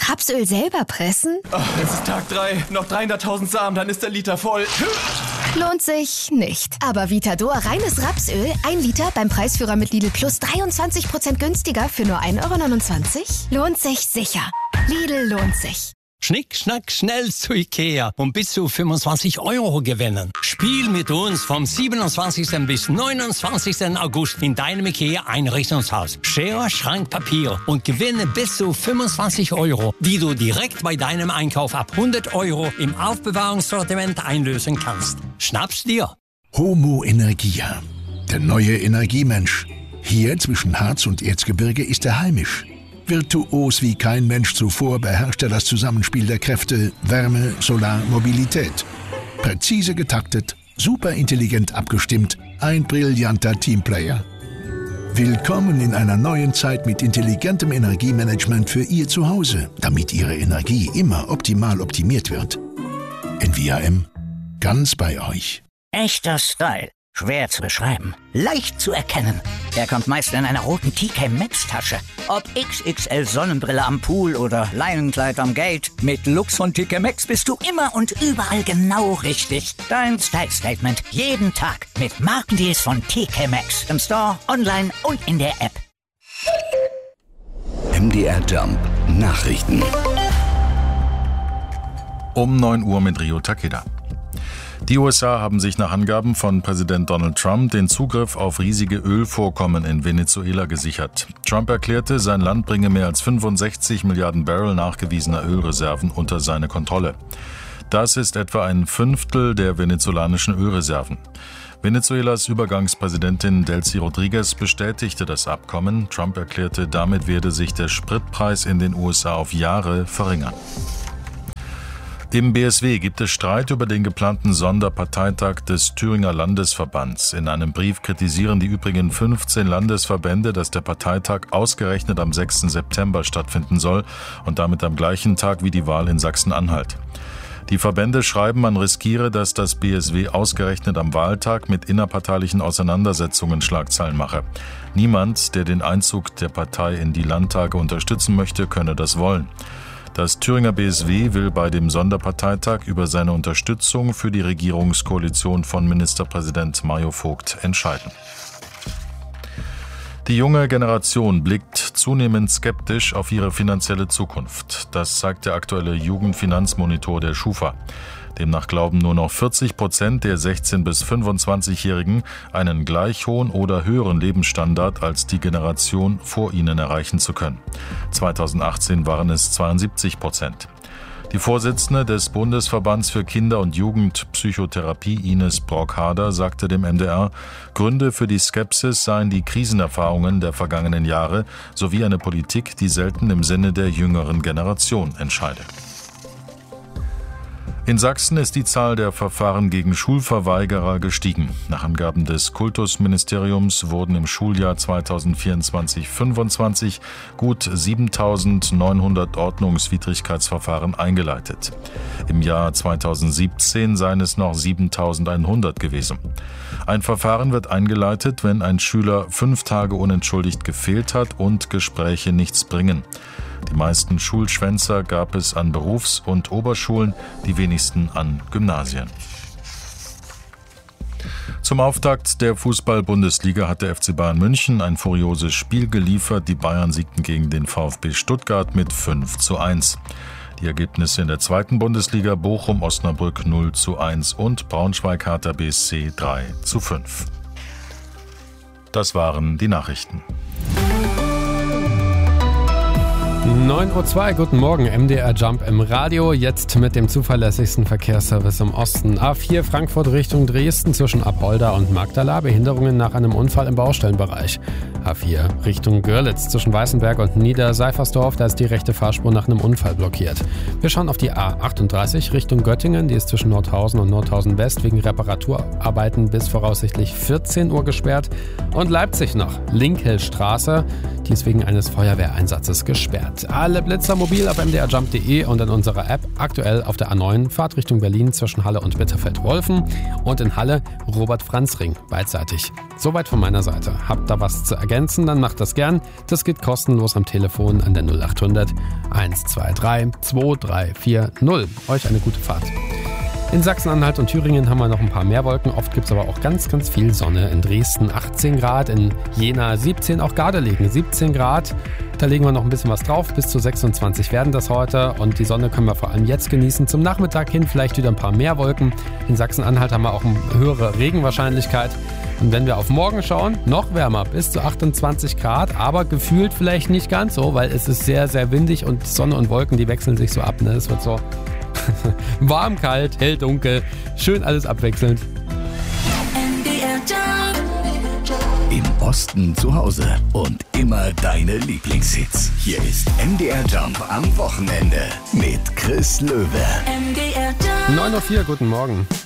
Rapsöl selber pressen? Oh, es ist Tag 3, noch 300.000 Samen, dann ist der Liter voll. Lohnt sich nicht. Aber Vitador reines Rapsöl, 1 Liter beim Preisführer mit Lidl Plus 23% günstiger für nur 1,29 €? Lohnt sich sicher. Lidl lohnt sich. Schnick, schnack, schnell zu Ikea und bis zu 25 € gewinnen. Spiel mit uns vom 27. bis 29. August in deinem Ikea-Einrichtungshaus. Schere, Schrank, Papier und gewinne bis zu 25 €, die du direkt bei deinem Einkauf ab 100 € im Aufbewahrungssortiment einlösen kannst. Schnapp's dir! Homo Energia, der neue Energiemensch. Hier zwischen Harz und Erzgebirge ist er heimisch. Virtuos wie kein Mensch zuvor beherrscht er das Zusammenspiel der Kräfte Wärme, Solar, Mobilität. Präzise getaktet, superintelligent abgestimmt, ein brillanter Teamplayer. Willkommen in einer neuen Zeit mit intelligentem Energiemanagement für Ihr Zuhause, damit Ihre Energie immer optimal optimiert wird. NVIM, ganz bei euch. Echter Style. Schwer zu beschreiben, leicht zu erkennen. Er kommt meist in einer roten TK Maxx Tasche. Ob XXL Sonnenbrille am Pool oder Leinenkleid am Gate, mit Lux von TK Maxx bist du immer und überall genau richtig. Dein Style Statement jeden Tag mit Markendeals von TK Maxx. Im Store, online und in der App. MDR Jump Nachrichten. Um 9 Uhr mit Rio Takeda. Die USA haben sich nach Angaben von Präsident Donald Trump den Zugriff auf riesige Ölvorkommen in Venezuela gesichert. Trump erklärte, sein Land bringe mehr als 65 Milliarden Barrel nachgewiesener Ölreserven unter seine Kontrolle. Das ist etwa ein Fünftel der venezolanischen Ölreserven. Venezuelas Übergangspräsidentin Delcy Rodriguez bestätigte das Abkommen. Trump erklärte, damit werde sich der Spritpreis in den USA auf Jahre verringern. Im BSW gibt es Streit über den geplanten Sonderparteitag des Thüringer Landesverbands. In einem Brief kritisieren die übrigen 15 Landesverbände, dass der Parteitag ausgerechnet am 6. September stattfinden soll und damit am gleichen Tag wie die Wahl in Sachsen-Anhalt. Die Verbände schreiben, man riskiere, dass das BSW ausgerechnet am Wahltag mit innerparteilichen Auseinandersetzungen Schlagzeilen mache. Niemand, der den Einzug der Partei in die Landtage unterstützen möchte, könne das wollen. Das Thüringer BSW will bei dem Sonderparteitag über seine Unterstützung für die Regierungskoalition von Ministerpräsident Mario Vogt entscheiden. Die junge Generation blickt zunehmend skeptisch auf ihre finanzielle Zukunft. Das zeigt der aktuelle Jugendfinanzmonitor der Schufa. Demnach glauben nur noch 40% der 16- bis 25-Jährigen einen gleich hohen oder höheren Lebensstandard als die Generation vor ihnen erreichen zu können. 2018 waren es 72%. Die Vorsitzende des Bundesverbands für Kinder- und Jugendpsychotherapie Ines Brockharder sagte dem MDR, Gründe für die Skepsis seien die Krisenerfahrungen der vergangenen Jahre sowie eine Politik, die selten im Sinne der jüngeren Generation entscheide. In Sachsen ist die Zahl der Verfahren gegen Schulverweigerer gestiegen. Nach Angaben des Kultusministeriums wurden im Schuljahr 2024/25 gut 7.900 Ordnungswidrigkeitsverfahren eingeleitet. Im Jahr 2017 seien es noch 7.100 gewesen. Ein Verfahren wird eingeleitet, wenn ein Schüler 5 Tage unentschuldigt gefehlt hat und Gespräche nichts bringen. Die meisten Schulschwänzer gab es an Berufs- und Oberschulen, die wenigsten an Gymnasien. Zum Auftakt der Fußball-Bundesliga hat der FC Bayern München ein furioses Spiel geliefert. Die Bayern siegten gegen den VfB Stuttgart mit 5:1. Die Ergebnisse in der zweiten Bundesliga: Bochum-Osnabrück 0:1 und Braunschweig-Hertha BSC 3:5. Das waren die Nachrichten. 9:02 Uhr, guten Morgen, MDR Jump im Radio, jetzt mit dem zuverlässigsten Verkehrsservice im Osten. A4 Frankfurt Richtung Dresden zwischen Apolda und Magdala, Behinderungen nach einem Unfall im Baustellenbereich. A4 Richtung Görlitz zwischen Weißenberg und Niederseifersdorf, da ist die rechte Fahrspur nach einem Unfall blockiert. Wir schauen auf die A38 Richtung Göttingen, die ist zwischen Nordhausen und Nordhausen West wegen Reparaturarbeiten bis voraussichtlich 14 Uhr gesperrt. Und Leipzig noch, Linkelstraße, die ist wegen eines Feuerwehreinsatzes gesperrt. Alle Blitzer mobil auf mdrjump.de und in unserer App. Aktuell auf der A9 Fahrt Richtung Berlin zwischen Halle und Bitterfeld-Wolfen und in Halle Robert-Franz-Ring, beidseitig. Soweit von meiner Seite. Habt da was zu ergänzen, dann macht das gern. Das geht kostenlos am Telefon an der 0800 123 2340. Euch eine gute Fahrt. In Sachsen-Anhalt und Thüringen haben wir noch ein paar mehr Wolken. Oft gibt es aber auch ganz, ganz viel Sonne. In Dresden 18 Grad, in Jena 17, auch Gardelegen 17 Grad. Da legen wir noch ein bisschen was drauf. Bis zu 26 werden das heute. Und die Sonne können wir vor allem jetzt genießen. Zum Nachmittag hin vielleicht wieder ein paar mehr Wolken. In Sachsen-Anhalt haben wir auch eine höhere Regenwahrscheinlichkeit. Und wenn wir auf morgen schauen, noch wärmer, bis zu 28 Grad, aber gefühlt vielleicht nicht ganz so, weil es ist sehr, sehr windig und Sonne und Wolken, die wechseln sich so ab. Ne? Es wird so warm, kalt, hell, dunkel, schön alles abwechselnd. Im Osten zu Hause und immer deine Lieblingshits. Hier ist MDR Jump am Wochenende mit Chris Löwe. 9:04 Uhr, guten Morgen.